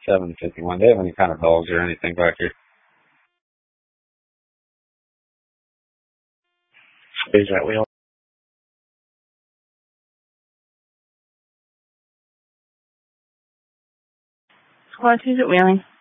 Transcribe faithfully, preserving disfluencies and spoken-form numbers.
seven fifty-one. Do they have any kind of dogs or anything back here? Is that Wheeling? Squad two's at Wheeling.